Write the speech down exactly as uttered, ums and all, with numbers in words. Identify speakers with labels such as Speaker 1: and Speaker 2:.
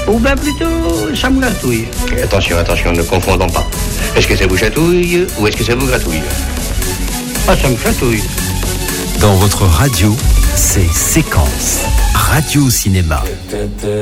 Speaker 1: Ou bien plutôt, ça me gratouille.
Speaker 2: Attention, attention, ne confondons pas. Est-ce que ça vous chatouille ou est-ce que ça vous gratouille?
Speaker 1: Ah, ça me chatouille.
Speaker 3: Dans votre radio, c'est Séquence, Radio Cinéma.